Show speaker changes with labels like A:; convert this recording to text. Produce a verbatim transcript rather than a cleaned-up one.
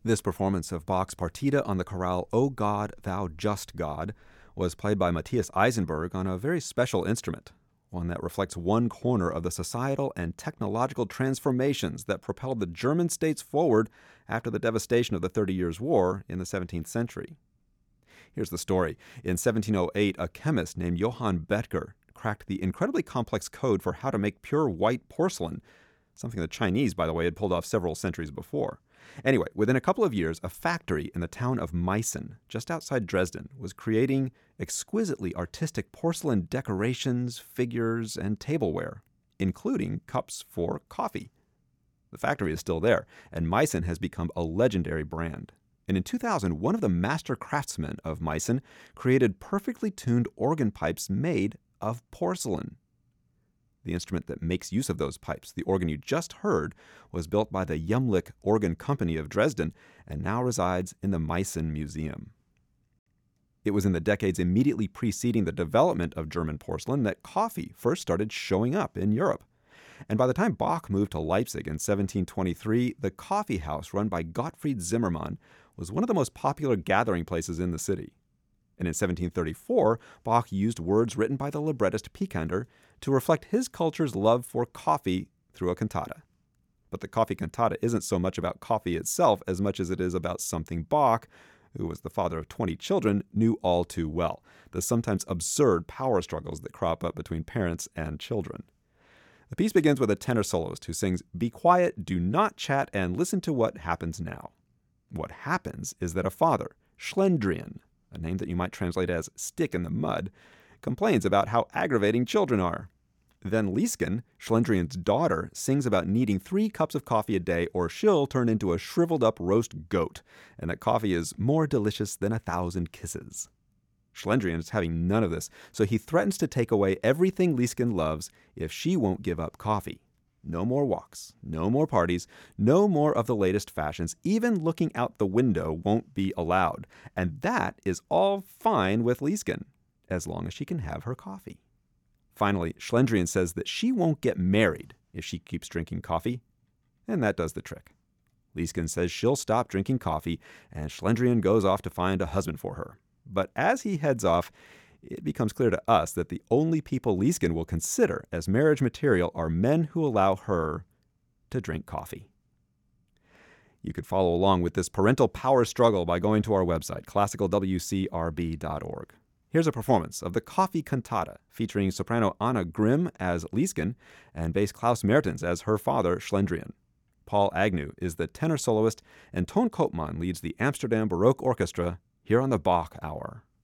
A: This performance of Bach's Partita on the chorale O God, Thou Just God was played by Matthias Eisenberg on a very special instrument, one that reflects one corner of the societal and technological transformations that propelled the German states forward after the devastation of the Thirty Years' War in the seventeenth century. Here's the story. In seventeen oh eight, a chemist named Johann Bethger cracked the incredibly complex code for how to make pure white porcelain, something the Chinese, by the way, had pulled off several centuries before. Anyway, within a couple of years, a factory in the town of Meissen, just outside Dresden, was creating exquisitely artistic porcelain decorations, figures, and tableware, including cups for coffee. The factory is still there, and Meissen has become a legendary brand. And in two thousand, one of the master craftsmen of Meissen created perfectly tuned organ pipes made of porcelain. The instrument that makes use of those pipes, the organ you just heard, was built by the Jumlich Organ Company of Dresden and now resides in the Meissen Museum. It was in the decades immediately preceding the development of German porcelain that coffee first started showing up in Europe. And by the time Bach moved to Leipzig in seventeen twenty-three, the coffee house run by Gottfried Zimmermann was one of the most popular gathering places in the city. And in seventeen thirty-four, Bach used words written by the librettist Picander to reflect his culture's love for coffee through a cantata. But the coffee cantata isn't so much about coffee itself as much as it is about something Bach, who was the father of twenty children, knew all too well, the sometimes absurd power struggles that crop up between parents and children. The piece begins with a tenor soloist who sings, "Be quiet, do not chat, and listen to what happens now." What happens is that a father, Schlendrian, a name that you might translate as stick in the mud, complains about how aggravating children are. Then Liesken, Schlendrian's daughter, sings about needing three cups of coffee a day or she'll turn into a shriveled up roast goat, and that coffee is more delicious than a thousand kisses. Schlendrian is having none of this, so he threatens to take away everything Liesken loves if she won't give up coffee. No more walks, no more parties, no more of the latest fashions. Even looking out the window won't be allowed. And that is all fine with Liesken, as long as she can have her coffee. Finally, Schlendrian says that she won't get married if she keeps drinking coffee, and that does the trick. Liesken says she'll stop drinking coffee, and Schlendrian goes off to find a husband for her. But as he heads off, it becomes clear to us that the only people Liesken will consider as marriage material are men who allow her to drink coffee. You could follow along with this parental power struggle by going to our website, classical w c r b dot org. Here's a performance of the Coffee Cantata, featuring soprano Anna Grimm as Liesken and bass Klaus Mertens as her father, Schlendrian. Paul Agnew is the tenor soloist, and Ton Koopman leads the Amsterdam Baroque Orchestra here on the Bach Hour.